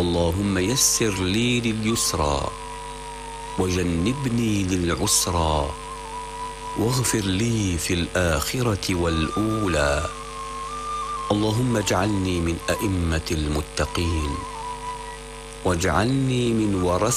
اللهم يسر لي لليسرى وجنبني للعسرى واغفر لي في الآخرة والأولى. اللهم اجعلني من أئمة المتقين واجعلني من ورثة